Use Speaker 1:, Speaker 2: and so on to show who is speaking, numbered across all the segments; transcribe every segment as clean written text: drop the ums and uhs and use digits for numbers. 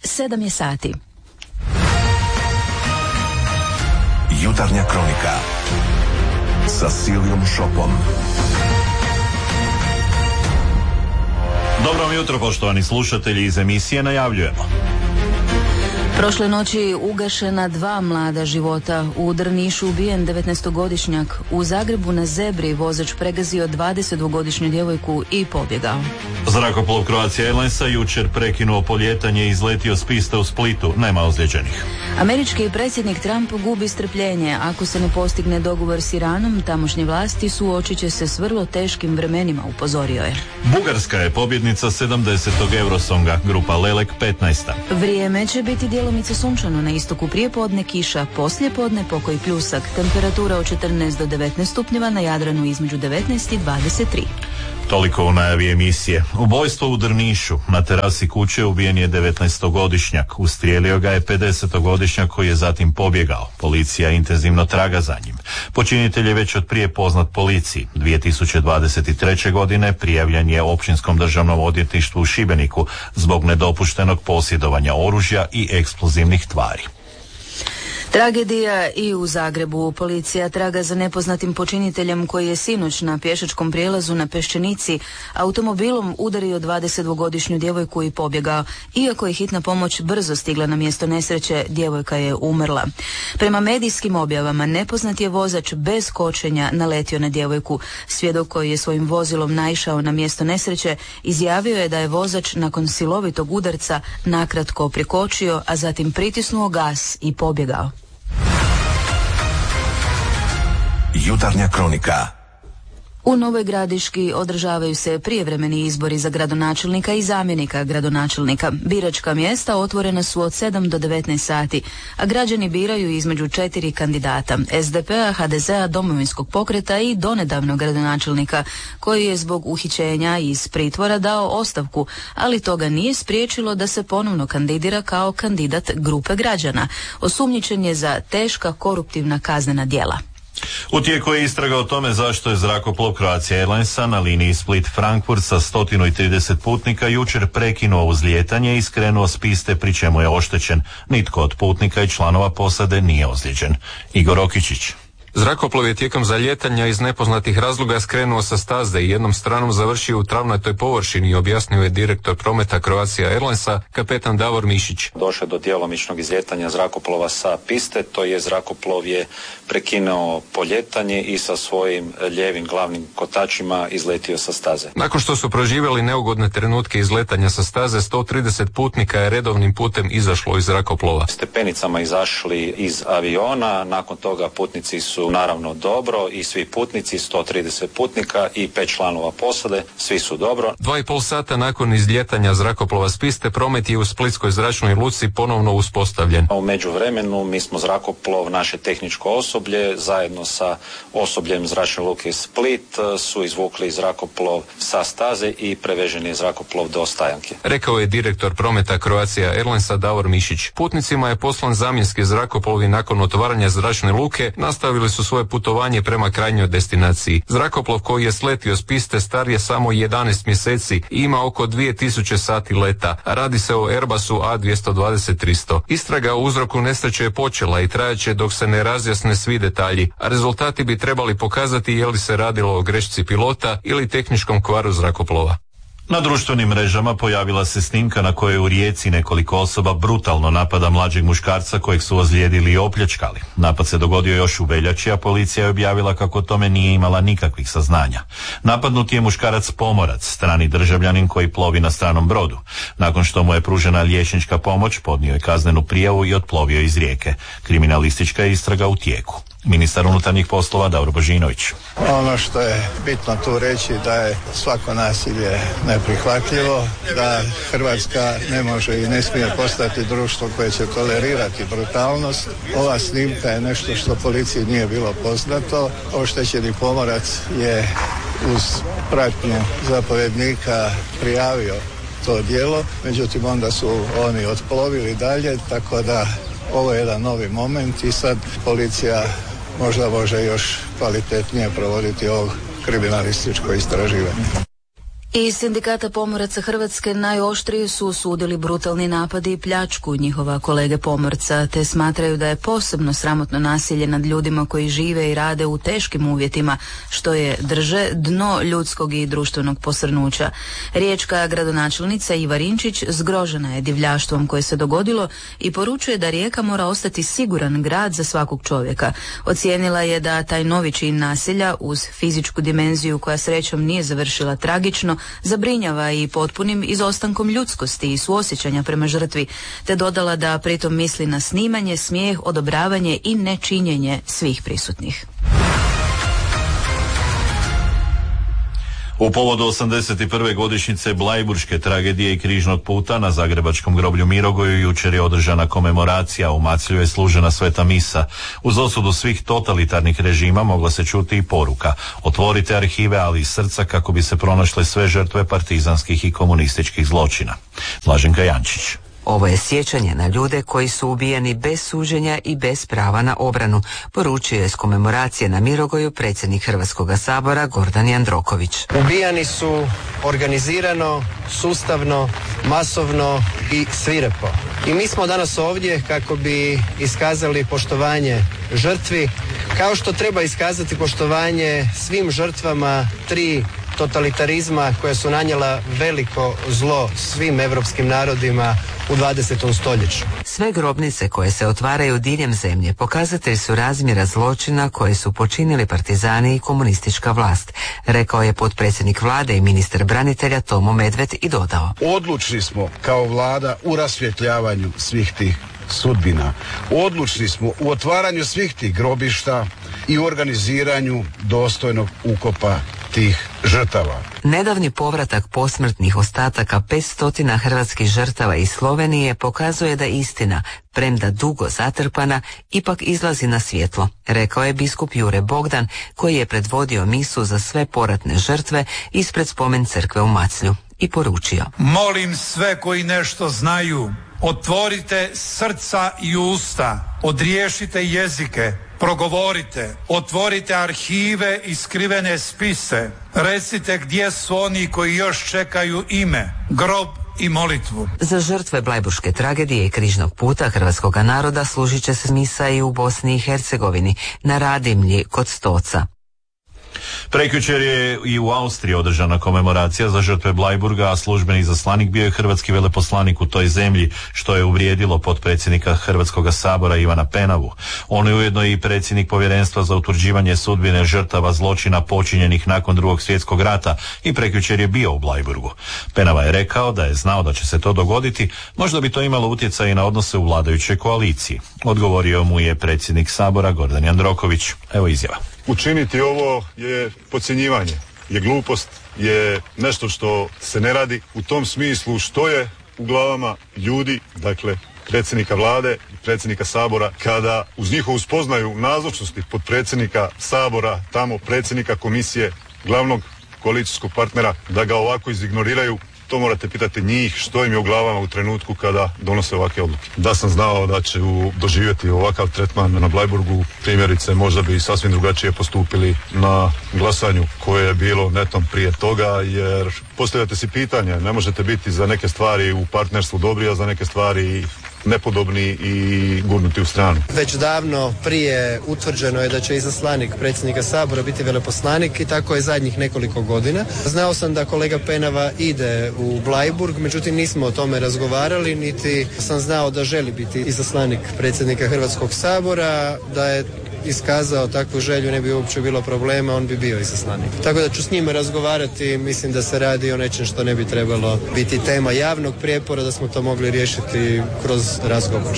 Speaker 1: 7 je sati.
Speaker 2: Jutarnja kronika sa Silijom Šopom.
Speaker 3: Dobro vam jutro, poštovani slušatelji, iz emisije najavljujemo.
Speaker 1: Prošle noći ugašena 2 mlada života. U Drnišu ubijen 19-godišnjak. U Zagrebu na Zebri vozač pregazio 22-godišnju djevojku i pobjegao.
Speaker 3: Zrakoplov Croatia Airlinesa jučer prekinuo poljetanje i izletio s piste u Splitu. Nema ozlijeđenih.
Speaker 1: Američki predsjednik Trump gubi strpljenje. Ako se ne postigne dogovor s Iranom, tamošnje vlasti suočit će se s vrlo teškim vremenima, upozorio je.
Speaker 3: Bugarska je pobjednica 70. Eurosonga, grupa Lelek 15.
Speaker 1: Vrijeme će biti djelomice sunčano, na istoku prijepodne kiša, poslijepodne pokoj pljusak, temperatura od 14 do 19 stupnjeva, na Jadranu između 19 i 23.
Speaker 3: Toliko u najavi emisije. Ubojstvo u Drnišu. Na terasi kuće ubijen je 19-godišnjak. Ustrijelio ga je 50-godišnjak koji je zatim pobjegao. Policija intenzivno traga za njim. Počinitelj je već od prije poznat policiji. 2023. godine prijavljen je Općinskom državnom odvjetništvu u Šibeniku zbog nedopuštenog posjedovanja oružja i eksplozivnih tvari.
Speaker 1: Tragedija i u Zagrebu. Policija traga za nepoznatim počiniteljem koji je sinoć na pješačkom prijelazu na Peščenici automobilom udario 22-godišnju djevojku i pobjegao. Iako je hitna pomoć brzo stigla na mjesto nesreće, djevojka je umrla. Prema medijskim objavama, nepoznat je vozač bez kočenja naletio na djevojku. Svjedok koji je svojim vozilom naišao na mjesto nesreće izjavio je da je vozač nakon silovitog udarca nakratko prikočio, a zatim pritisnuo gas i pobjegao.
Speaker 2: Jutarnja kronika.
Speaker 1: U Novoj Gradiški održavaju se prijevremeni izbori za gradonačelnika i zamjenika gradonačelnika. Biračka mjesta otvorena su od 7 do 19 sati, a građani biraju između 4 kandidata: SDP-a, HDZ-a, Domovinskog pokreta i donedavnog gradonačelnika, koji je zbog uhićenja iz pritvora dao ostavku, ali to ga nije spriječilo da se ponovno kandidira kao kandidat grupe građana. Osumnjičen je za teška koruptivna kaznena djela.
Speaker 3: U tijeku je istraga o tome zašto je zrakoplov Croatia Airlinesa na liniji Split-Frankfurt sa 130 putnika jučer prekinuo uzlijetanje i skrenuo s piste, pri čemu je oštećen. Nitko od putnika i članova posade nije ozlijeđen. Igor Okičić.
Speaker 4: Zrakoplov je tijekom zalijetanja iz nepoznatih razloga skrenuo sa staze i jednom stranom završio u travnatoj površini, objasnio je direktor prometa Croatia Airlinesa, kapetan Davor Mišić.
Speaker 5: Došlo je do djelomičnog izlijetanja zrakoplova sa piste, to je zrakoplov je prekinuo poljetanje i sa svojim lijevim glavnim kotačima izletio sa staze.
Speaker 4: Nakon što su proživjeli neugodne trenutke izletanja sa staze, 130 putnika je redovnim putem izašlo iz zrakoplova.
Speaker 5: Stepenicama izašli iz aviona, nakon toga putnici su naravno dobro i svi putnici, 130 putnika i 5 članova posade, svi su dobro.
Speaker 4: 2,5 sata nakon izlijetanja zrakoplova s piste, promet je u Splitskoj zračnoj luci ponovno uspostavljen.
Speaker 5: U međuvremenu mi smo zrakoplov, naše tehničko osoblje, zajedno sa osobljem zračne luke Split su izvukli zrakoplov sa staze i prevežen je zrakoplov do Stajanke.
Speaker 4: Rekao je direktor prometa Croatia Airlinesa Davor Mišić. Putnicima je poslan zamjenski zrakoplovi nakon otvaranja zračne luke, nastavili su svoje putovanje prema krajnjoj destinaciji. Zrakoplov koji je sletio s piste star je samo 11 mjeseci i ima oko 2000 sati leta. Radi se o Airbusu A220-300. Istraga o uzroku nesreće je počela i trajaće dok se ne razjasne svi detalji, a rezultati bi trebali pokazati je li se radilo o grešci pilota ili tehničkom kvaru zrakoplova.
Speaker 3: Na društvenim mrežama pojavila se snimka na kojoj u Rijeci nekoliko osoba brutalno napada mlađeg muškarca kojeg su ozlijedili i opljačkali. Napad se dogodio još u veljači, a policija je objavila kako o tome nije imala nikakvih saznanja. Napadnut je muškarac pomorac, strani državljanin koji plovi na stranom brodu. Nakon što mu je pružena liječnička pomoć, podnio je kaznenu prijavu i otplovio iz Rijeke. Kriminalistička je istraga u tijeku. Ministar unutarnjih poslova Davor Božinović.
Speaker 6: Ono što je bitno tu reći da je svako nasilje neprihvatljivo, da Hrvatska ne može i ne smije postati društvo koje će tolerirati brutalnost. Ova snimka je nešto što policiji nije bilo poznato. Oštećeni pomorac je uz pratnju zapovjednika prijavio to djelo, međutim onda su oni otplovili dalje, tako da ovo je jedan novi moment i sad policija možda može još kvalitetnije provoditi ovo kriminalističko istraživanje.
Speaker 1: Iz Sindikata pomoraca Hrvatske najoštrije su osudili brutalni napadi i pljačku njihova kolege pomorca, te smatraju da je posebno sramotno nasilje nad ljudima koji žive i rade u teškim uvjetima, što je, drže, dno ljudskog i društvenog posrnuća. Riječka gradonačelnica Iva Rinčić zgrožena je divljaštvom koje se dogodilo i poručuje da Rijeka mora ostati siguran grad za svakog čovjeka. Ocijenila je da taj novi čin nasilja, uz fizičku dimenziju koja srećom nije završila tragično, zabrinjava i potpunim izostankom ljudskosti i suosjećanja prema žrtvi, te dodala da pritom misli na snimanje, smijeh, odobravanje i nečinjenje svih prisutnih.
Speaker 3: U povodu 81. godišnjice Blajburške tragedije i križnog puta na zagrebačkom groblju Mirogoju jučer je održana komemoracija, u Maclju je služena sveta misa. Uz osudu svih totalitarnih režima mogla se čuti i poruka: otvorite arhive, ali i srca, kako bi se pronašle sve žrtve partizanskih i komunističkih zločina. Blaženka Jančić.
Speaker 7: Ovo je sjećanje na ljude koji su ubijeni bez suđenja i bez prava na obranu, poručio je s komemoracije na Mirogoju predsjednik Hrvatskoga sabora Gordan Jandroković.
Speaker 8: Ubijani su organizirano, sustavno, masovno i svirepo. I mi smo danas ovdje kako bi iskazali poštovanje žrtvi, kao što treba iskazati poštovanje svim žrtvama tri totalitarizma koja su nanijela veliko zlo svim europskim narodima u 20. stoljeću.
Speaker 7: Sve grobnice koje se otvaraju diljem zemlje pokazatelj su razmjera zločina koje su počinili partizani i komunistička vlast, rekao je potpredsjednik vlade i ministar branitelja Tomo Medved i dodao:
Speaker 9: odlučni smo kao vlada u rasvjetljavanju svih tih sudbina. Odlučni smo u otvaranju svih tih grobišta i u organiziranju dostojnog ukopa tih žrtava.
Speaker 7: Nedavni povratak posmrtnih ostataka 500 hrvatskih žrtava iz Slovenije pokazuje da istina, premda dugo zatrpana, ipak izlazi na svjetlo, rekao je biskup Jure Bogdan, koji je predvodio misu za sve poratne žrtve ispred spomen crkve u Maclju i poručio:
Speaker 10: molim sve koji nešto znaju, otvorite srca i usta, odriješite jezike, progovorite, otvorite arhive i skrivene spise, recite gdje su oni koji još čekaju ime, grob i molitvu.
Speaker 7: Za žrtve Blajburške tragedije i križnog puta hrvatskoga naroda služit će se misa i u Bosni i Hercegovini, na Radimlji kod Stoca.
Speaker 3: Prekjučer je i u Austriji održana komemoracija za žrtve Blajburga, a službeni izaslanik bio je hrvatski veleposlanik u toj zemlji, što je uvrijedilo potpredsjednika Hrvatskoga sabora Ivana Penavu. On je ujedno i predsjednik Povjerenstva za utvrđivanje sudbine žrtava zločina počinjenih nakon Drugog svjetskog rata i prekjučer je bio u Blajburgu. Penava je rekao da je znao da će se to dogoditi, možda bi to imalo utjecaj i na odnose u vladajućoj koaliciji. Odgovorio mu je predsjednik sabora Gordan Jandroković. Evo izjava.
Speaker 11: Učiniti ovo je podcjenjivanje, je glupost, je nešto što se ne radi. U tom smislu što je u glavama ljudi, dakle predsjednika vlade i predsjednika sabora, kada uz njihovu spoznaju nazočnosti potpredsjednika sabora, tamo predsjednika komisije, glavnog koalicijskog partnera, da ga ovako izignoriraju, to morate pitati njih što im je u glavama u trenutku kada donose ovakve odluke. Da sam znao da će doživjeti ovakav tretman na Blajburgu, primjerice, možda bi sasvim drugačije postupili na glasanju koje je bilo netom prije toga, jer postavljate si pitanje, ne možete biti za neke stvari u partnerstvu dobri, a za neke stvari nepodobni i gurnuti u stranu.
Speaker 8: Već davno prije utvrđeno je da će izaslanik predsjednika sabora biti veleposlanik i tako je zadnjih nekoliko godina. Znao sam da kolega Penava ide u Blajburg, međutim nismo o tome razgovarali, niti sam znao da želi biti izaslanik predsjednika Hrvatskog sabora, da je iskazao takvu želju ne bi uopće bilo problema, on bi bio izaslanik. Tako da ću s njime razgovarati, mislim da se radi o nečem što ne bi trebalo biti tema javnog prijepora, da smo to mogli riješiti kroz razgovor.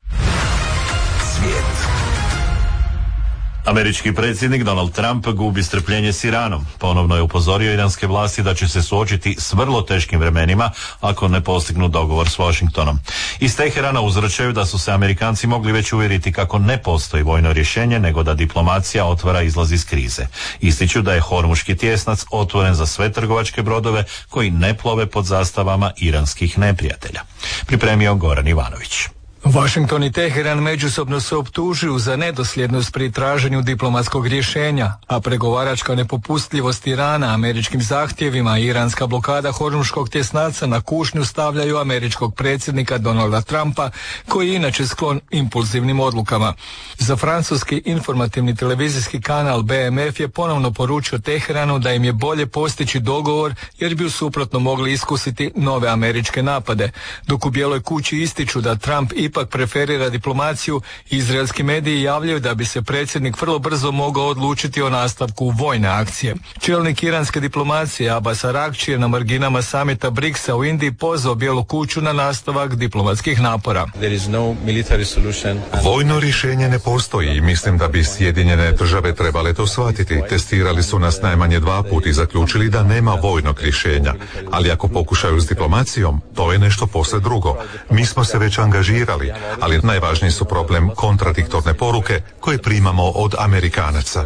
Speaker 3: Američki predsjednik Donald Trump gubi strpljenje s Iranom. Ponovno je upozorio iranske vlasti da će se suočiti s vrlo teškim vremenima ako ne postignu dogovor s Washingtonom. Iz Teherana uzvraćaju da su se Amerikanci mogli već uvjeriti kako ne postoji vojno rješenje, nego da diplomacija otvara izlaz iz krize. Ističu da je Hormuški tjesnac otvoren za sve trgovačke brodove koji ne plove pod zastavama iranskih neprijatelja. Pripremio Goran Ivanović.
Speaker 12: Washington i Teheran međusobno se optužuju za nedosljednost pri traženju diplomatskog rješenja, a pregovaračka nepopustljivost Irana američkim zahtjevima i iranska blokada Hormuškog tjesnaca na kušnju stavljaju američkog predsjednika Donalda Trumpa, koji je inače sklon impulzivnim odlukama. Za francuski informativni televizijski kanal BMF je ponovno poručio Teheranu da im je bolje postići dogovor jer bi u suprotno mogli iskusiti nove američke napade. Dok u Bijeloj kući ističu da Trump ipak preferira diplomaciju, izraelski mediji javljaju da bi se predsjednik vrlo brzo mogao odlučiti o nastavku vojne akcije. Čelnik iranske diplomacije Abbas Araghči je na marginama samita BRICS-a u Indiji pozvao Bijelu kuću na nastavak diplomatskih napora.
Speaker 13: Vojno rješenje ne postoji i mislim da bi Sjedinjene države trebale to shvatiti. Testirali su nas najmanje 2 puta i zaključili da nema vojnog rješenja. Ali ako pokušaju s diplomacijom, to je nešto posve drugo. Mi smo se već angažirali, ali najvažniji su problem kontradiktorne poruke koje primamo od Amerikanaca.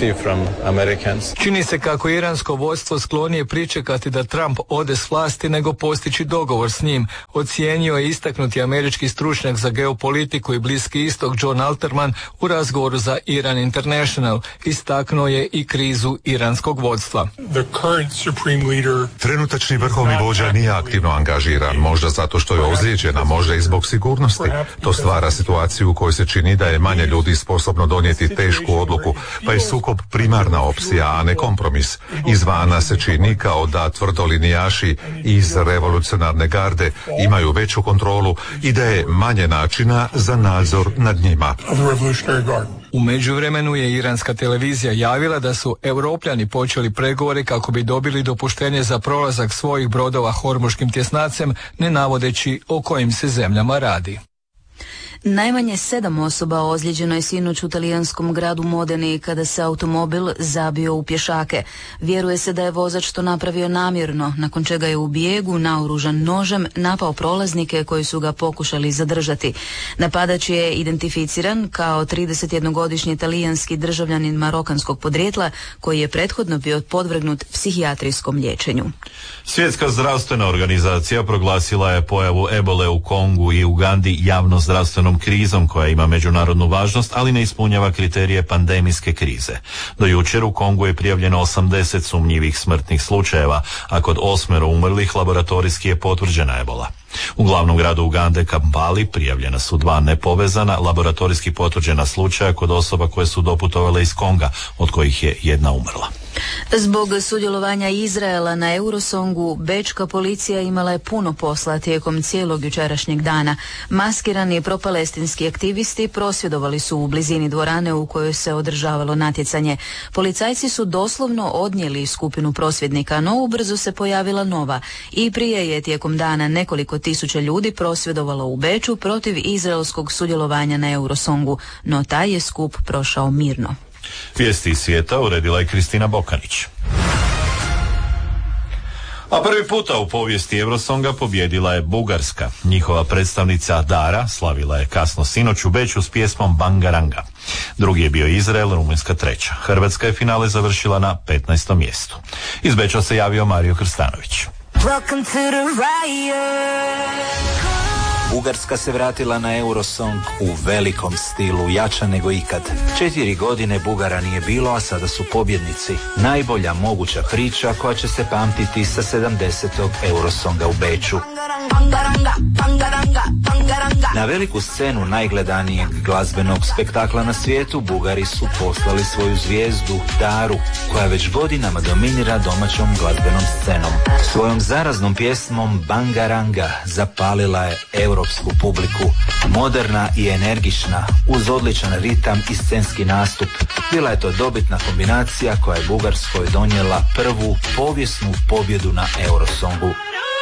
Speaker 12: Čini se kako iransko vodstvo sklonije pričekati da Trump ode s vlasti nego postići dogovor s njim, ocijenio je istaknuti američki stručnjak za geopolitiku i Bliski istok John Alterman u razgovoru za Iran International. Istaknuo je i krizu iranskog vodstva.
Speaker 13: Trenutačni vrhovni vođa nije aktivno angažiran, možda zato što je ozlijeđen, a možda i zbog sigurnosti. To stvara situaciju u kojoj se čini da je manje ljudi sposobno donijeti tešku odluku, pa je sukob primarna opcija, a ne kompromis. Izvana se čini kao da tvrdolinijaši iz revolucionarne garde imaju veću kontrolu i da je manje načina za nadzor nad njima.
Speaker 12: U međuvremenu je iranska televizija javila da su Europljani počeli pregovore kako bi dobili dopuštenje za prolazak svojih brodova Hormuškim tjesnacem, ne navodeći o kojim se zemljama radi.
Speaker 1: Najmanje 7 osoba ozlijeđeno je sinoć u talijanskom gradu Modeni kada se automobil zabio u pješake. Vjeruje se da je vozač to napravio namjerno, nakon čega je u bijegu naoružan nožem napao prolaznike koji su ga pokušali zadržati. Napadač je identificiran kao 31-godišnji talijanski državljanin marokanskog podrijetla koji je prethodno bio podvrgnut psihijatrijskom liječenju.
Speaker 3: Svjetska zdravstvena organizacija proglasila je pojavu ebole u Kongu i Ugandi javno zdravstvenom krizom koja ima međunarodnu važnost, ali ne ispunjava kriterije pandemijske krize. Do jučer u Kongu je prijavljeno 80 sumnjivih smrtnih slučajeva, a kod 8 umrlih laboratorijski je potvrđena ebola. U glavnom gradu Ugande, Kampali, prijavljena su 2 nepovezana, laboratorijski potvrđena slučaja kod osoba koje su doputovale iz Konga, od kojih je 1 umrla.
Speaker 1: Zbog sudjelovanja Izraela na Eurosongu, bečka policija imala je puno posla tijekom cijelog jučerašnjeg dana. Maskirani propalestinski aktivisti prosvjedovali su u blizini dvorane u kojoj se održavalo natjecanje. Policajci su doslovno odnijeli skupinu prosvjednika, no ubrzo se pojavila nova. I prije je tijekom dana nekoliko tisuća ljudi prosvjedovalo u Beču protiv izraelskog sudjelovanja na Eurosongu, no taj je skup prošao mirno.
Speaker 3: Vijesti iz svijeta uredila je Kristina Bokanić. A prvi puta u povijesti Eurosonga pobjedila je Bugarska. Njihova predstavnica Dara slavila je kasno sinoć u Beču s pjesmom Bangaranga. Drugi je bio Izrael, Rumunjska 3. Hrvatska je finale završila na 15. mjestu. Iz Beča se javio Mario Krstanović.
Speaker 14: Bugarska se vratila na Eurosong u velikom stilu, jača nego ikad. 4 godine Bugara nije bilo, a sada su pobjednici. Najbolja moguća priča koja će se pamtiti sa 70. Eurosonga u Beču. Na veliku scenu najgledanijeg glazbenog spektakla na svijetu Bugari su poslali svoju zvijezdu Daru, koja već godinama dominira domaćom glazbenom scenom. Svojom zaraznom pjesmom Bangaranga zapalila je europsku publiku. Moderna i energična, uz odličan ritam i scenski nastup. Bila je to dobitna kombinacija koja je Bugarskoj donijela prvu povijesnu pobjedu na Eurosongu.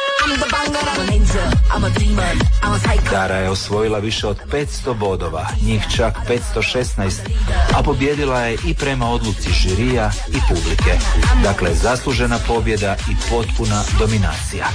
Speaker 14: Dara je osvojila više od 500 bodova, njih čak 516, a pobjedila je i prema odluci žirija i publike. Dakle, zaslužena pobjeda i potpuna dominacija.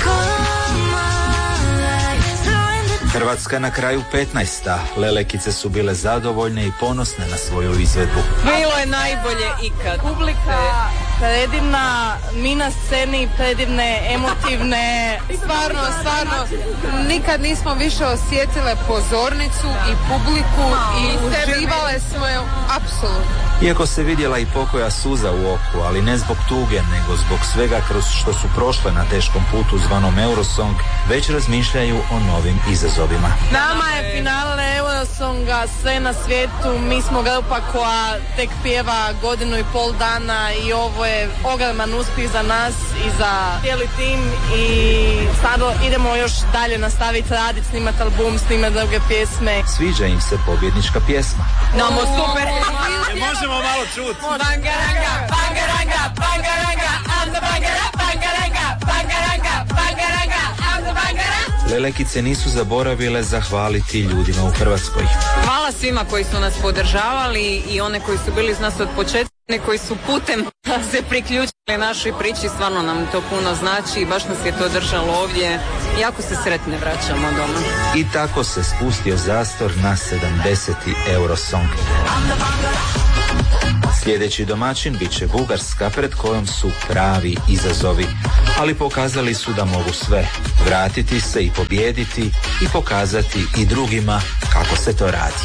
Speaker 14: Hrvatska na kraju 15. Lelekice su bile zadovoljne i ponosne na svoju izvedbu.
Speaker 15: Bilo je najbolje ikad. Publika predivna, mi na sceni predivne, emotivne, stvarno, nikad nismo više osjetile pozornicu i publiku i uživale smo je apsolutno.
Speaker 14: Iako se vidjela i pokoja suza u oku, ali ne zbog tuge, nego zbog svega kroz što su prošle na teškom putu zvanom Eurosong, već razmišljaju o novim izazovima.
Speaker 15: Nama je finale Eurosonga sve na svijetu, mi smo grupa koja tek pjeva 1.5 dana i ovo je ogroman uspjeh za nas i za cijeli tim i sada idemo još dalje nastaviti raditi, snimati album, snimati druge pjesme.
Speaker 14: Sviđa im se pobjednička pjesma.
Speaker 15: Namo super!
Speaker 3: Možemo malo čuti.
Speaker 15: Bangaranga, bangaranga, bangaranga, I'm the bangara, bangaranga, bangaranga, bangaranga, I'm the bangara.
Speaker 14: Lelekice nisu zaboravile zahvaliti ljudima u Hrvatskoj.
Speaker 16: Hvala svima koji su nas podržavali i one koji su bili s nas od početka, koji su putem se priključili našoj priči, stvarno nam to puno znači i baš nas je to držalo ovdje. Jako se sretne vraćamo doma.
Speaker 14: I tako se spustio zastor na 70. Eurosong. Sljedeći domaćin bit će Bugarska, pred kojom su pravi izazovi, ali pokazali su da mogu sve, vratiti se i pobijediti i pokazati i drugima kako se to radi.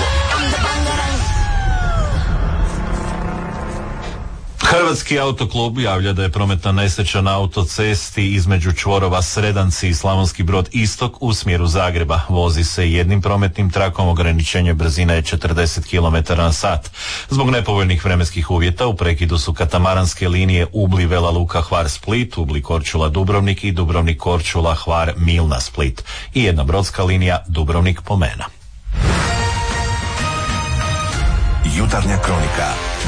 Speaker 3: Hrvatski autoklub javlja da je prometna nesreća na autocesti između čvorova Sredanci i Slavonski Brod istok u smjeru Zagreba. Vozi se jednim prometnim trakom, ograničenje brzine je 40 km/h. Zbog nepovoljnih vremenskih uvjeta u prekidu su katamaranske linije Ubli Vela Luka Hvar Split, Ubli Korčula Dubrovnik i Dubrovnik Korčula Hvar Milna Split i jedna brodska linija Dubrovnik Pomena.
Speaker 2: Jutarnja kronika.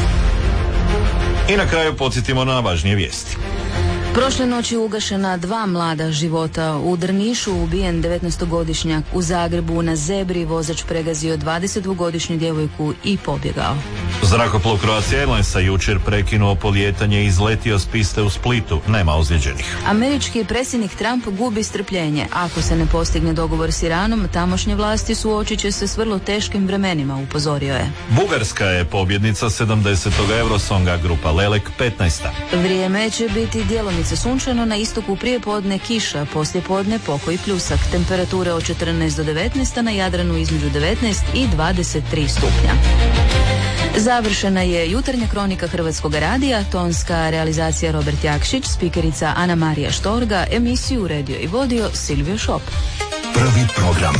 Speaker 3: I na kraju podsjetimo na važnije vijesti.
Speaker 1: Prošle noći ugašena 2 mlada života. U Drnišu ubijen 19-godišnjak, u Zagrebu na zebri vozač pregazio 22-godišnju djevojku i pobjegao.
Speaker 3: Zrakoplov Croatia Airlinesa jučer prekinuo polijetanje i izletio s piste u Splitu. Nema ozlijeđenih.
Speaker 1: Američki predsjednik Trump gubi strpljenje. Ako se ne postigne dogovor s Iranom, tamošnje vlasti suočit će se s vrlo teškim vremenima, upozorio je.
Speaker 3: Bugarska je pobjednica 70. Eurosonga, grupa Lelek 15.
Speaker 1: Vrijeme će biti djelomice sunčano, na istoku prijepodne kiša, poslijepodne pokoj pljusak, temperature od 14 do 19, a na Jadranu između 19 i 23 stupnja. Završena je jutarnja kronika Hrvatskog radija, tonska realizacija Robert Jakšić, spikerica Ana Marija Štorga, emisiju uredio i vodio Silvio Šop.
Speaker 2: Prvi program.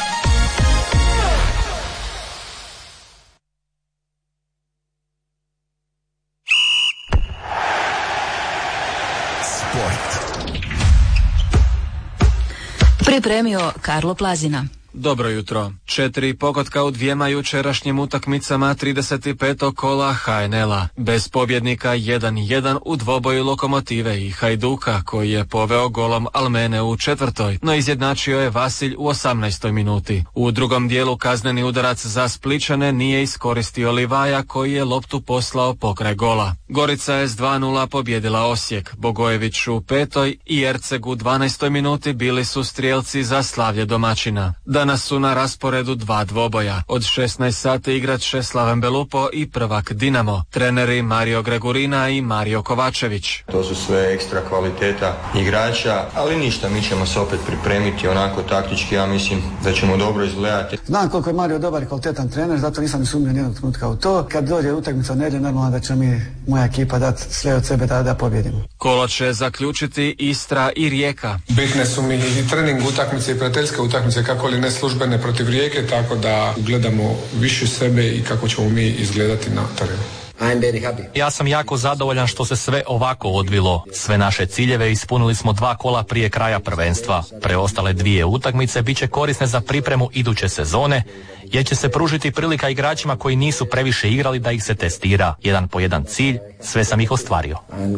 Speaker 1: Pripremio Karlo Plazina.
Speaker 17: Dobro jutro. 4 pogotka u 2 jučerašnjim utakmicama 35. kola HNL-a. Bez pobjednika 1-1 u dvoboju Lokomotive i Hajduka, koji je poveo golom Almene u 4. no izjednačio je Vasilj u 18. minuti. U drugom dijelu kazneni udarac za Spličane nije iskoristio Livaja, koji je loptu poslao pokraj gola. Gorica je s 2-0 pobjedila Osijek. Bogojević u 5. i Erceg u 12. minuti bili su strijelci za slavlje domaćina. Danas su na rasporedu 2 dvoboja. Od 16 sati igrat će Slaven Belupo i prvak Dinamo. Treneri Mario Gregurina i Mario Kovačević.
Speaker 18: To su sve ekstra kvaliteta igrača, ali ništa, mi ćemo se opet pripremiti onako taktički, ja mislim da ćemo dobro izgledati.
Speaker 19: Znam koliko je Mario dobar i kvalitetan trener, zato nisam ni sumnjao nijednog trenutka u to. Kad dođe utakmica nedjelje, normalno da će moja ekipa dati sve od sebe da pobjedimo.
Speaker 17: Kolo će zaključiti Istra i Rijeka.
Speaker 20: Bitne su mi i trening utakmice i prijateljske utakmice, kako li ne službene protiv Rijeke, tako da gledamo više sebe i kako ćemo mi izgledati na terenu.
Speaker 21: Ja sam jako zadovoljan što se sve ovako odvilo. Sve naše ciljeve ispunili smo 2 kola prije kraja prvenstva. Preostale 2 utakmice bit će korisne za pripremu iduće sezone, jer će se pružiti prilika igračima koji nisu previše igrali da ih se testira. 1 po 1 cilj, sve sam ih ostvario.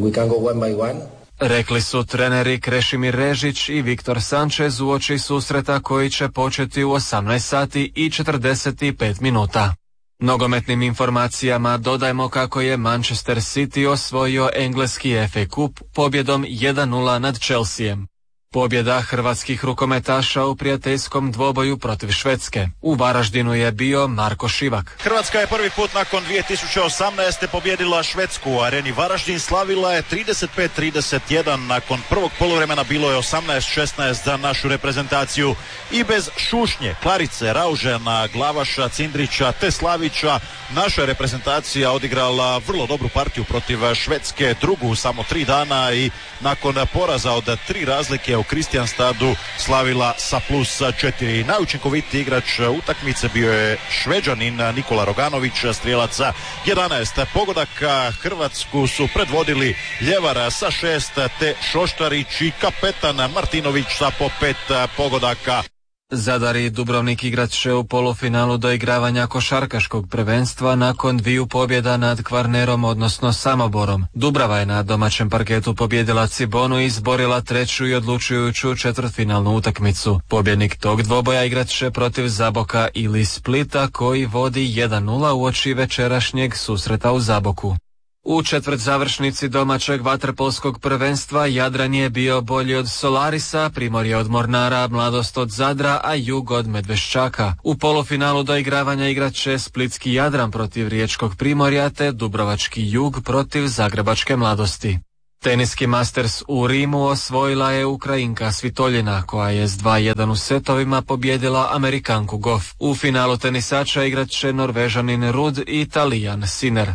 Speaker 17: Rekli su treneri Krešimir Režić i Viktor Sanchez uoči susreta koji će početi u 18 sati i 45 minuta. Nogometnim informacijama dodajmo kako je Manchester City osvojio engleski FA Cup pobjedom 1-0 nad Chelseaem. Pobjeda hrvatskih rukometaša u prijateljskom dvoboju protiv Švedske. U Varaždinu je bio Marko Šivak.
Speaker 5: Hrvatska je prvi put nakon 2018. pobjedila Švedsku u areni Varaždin, slavila je 35-31. Nakon prvog poluvremena bilo je 18-16 za našu reprezentaciju. I bez šušnje, Klarice, Raužena, Glavaša, Cindrića te Slavića naša je reprezentacija odigrala vrlo dobru partiju protiv Švedske, drugu u samo 3 dana i nakon poraza od 3 razlike u Kristijanstadu slavila sa +4. Najučinkovitiji igrač utakmice bio je Šveđanin Nikola Roganović, strijelaca 11 pogodaka. Hrvatsku su predvodili Ljevara sa 6 te Šoštarić i kapetan Martinović sa po 5 pogodaka.
Speaker 17: Zadar i Dubrovnik igrat će u polufinalu doigravanja košarkaškog prvenstva nakon 2 pobjeda nad Kvarnerom, odnosno Samoborom. Dubrava je na domaćem parketu pobjedila Cibonu i izborila 3. i odlučujuću četvrtfinalnu utakmicu. Pobjednik tog dvoboja igrat će protiv Zaboka ili Splita, koji vodi 1-0 uoči večerašnjeg susreta u Zaboku. U četvrtzavršnici domaćeg vaterpolskog prvenstva Jadran je bio bolji od Solarisa, Primorje od Mornara, Mladost od Zadra, a Jug od Medveščaka. U polufinalu doigravanja igrat će splitski Jadran protiv riječkog Primorja te dubrovački Jug protiv zagrebačke Mladosti. Teniski Masters u Rimu osvojila je Ukrajinka Svitoljina, koja je s 2-1 u setovima pobjedila Amerikanku Goff. U finalu tenisača igrat će Norvežanin Rud i Italijan Sinner.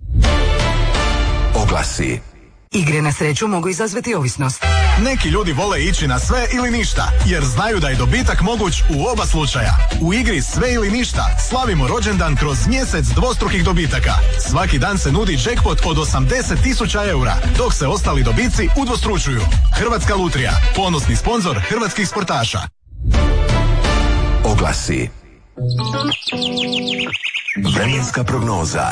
Speaker 2: Oglasi.
Speaker 22: Igre na sreću mogu izazvati ovisnost.
Speaker 23: Neki ljudi vole ići na sve ili ništa, jer znaju da je dobitak moguć u oba slučaja. U igri Sve ili ništa slavimo rođendan kroz mjesec dvostrukih dobitaka. Svaki dan se nudi jackpot od 80.000 eura, dok se ostali dobici udvostručuju. Hrvatska lutrija, ponosni sponzor hrvatskih sportaša.
Speaker 2: Oglasi. Vremenska prognoza.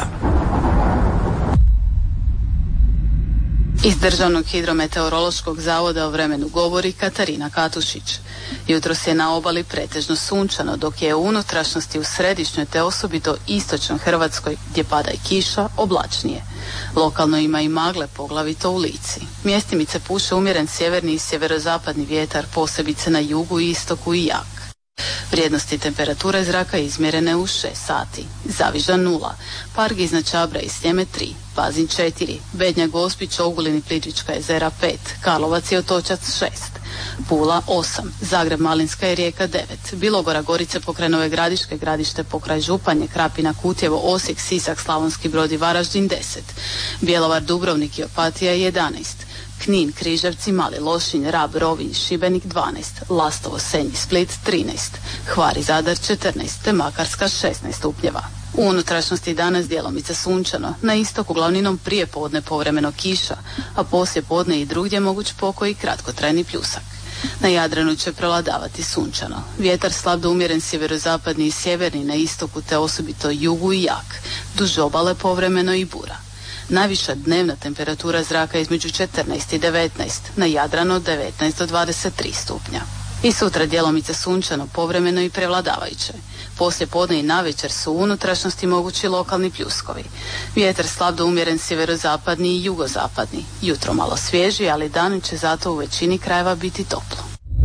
Speaker 24: Iz Državnog hidrometeorološkog zavoda o vremenu govori Katarina Katušić. Jutros je na obali pretežno sunčano, dok je u unutrašnjosti u središnjoj te osobito istočnoj Hrvatskoj, gdje pada i kiša, oblačnije. Lokalno ima i magle, poglavito u Lici. Mjestimice puše umjeren sjeverni i sjeverozapadni vjetar, posebice na jugu i istoku i jak. Vrijednosti temperature zraka izmjerene u 6 sati. Zavižan 0, Park iznad Čabra i Sljeme 3, Pazin 4, Bednja, Gospić, Ogulin i Plitvička jezera 5, Karlovac i Otočac 6, Pula 8, Zagreb, Malinska i Rijeka 9, Bilogora, Gorice pokraj Nove Gradiške, Gradište pokraj Županje, Krapina, Kutjevo, Osijek, Sisak, Slavonski Brod i Varaždin 10, Bjelovar, Dubrovnik i Opatija 11, Knin, Križevci, Mali Lošinj, Rab, Rovinj, Šibenik 12, Lastovo, Senj, Split 13, Hvar i Zadar 14, te Makarska 16 stupnjeva. U unutrašnjosti danas djelomice sunčano, na istoku glavninom prije podne povremeno kiša, a poslije podne i drugdje moguć pokoj i kratkotrajni pljusak. Na Jadranu će prevladavati sunčano. Vjetar slab do umjeren sjeverozapadni i sjeverni na istoku te osobito jugu i jak, duž obale povremeno i bura. Najviša dnevna temperatura zraka između 14 i 19, na Jadranu 19 do 23 stupnja. I sutra djelomice sunčano, povremeno i prevladavajuće. Poslije podne i navečer su u unutrašnjosti mogući lokalni pljuskovi. Vjetar slab do umjeren sjeverozapadni i jugozapadni. Jutro malo svježi, ali dan će zato u većini krajeva biti toplo.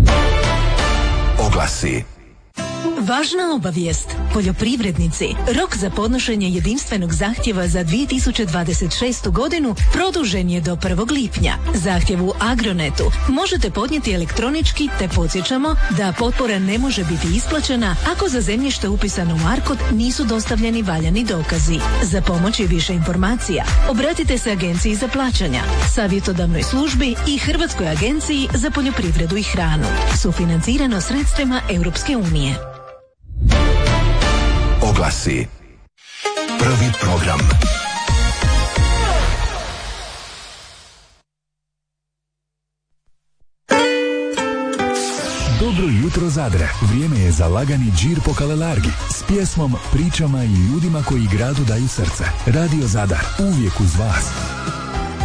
Speaker 2: Oglasi.
Speaker 25: Važna obavijest. Poljoprivrednici, rok za podnošenje jedinstvenog zahtjeva za 2026. godinu produžen je do 1. lipnja. Zahtjev u Agronetu možete podnijeti elektronički, te podsjećamo da potpora ne može biti isplaćena ako za zemljište upisano u ARKOD nisu dostavljeni valjani dokazi. Za pomoć i više informacija obratite se Agenciji za plaćanja, savjetodavnoj službi i Hrvatskoj agenciji za poljoprivredu i hranu. Sufinancirano sredstvima Europske unije.
Speaker 2: Oglasi. Prvi program.
Speaker 26: Dobro jutro Zadre. Vrijeme je za lagani džir po Kalelargi s pjesmom, pričama i ljudima koji gradu daju srce. Radio Zadar, uvijek uz vas.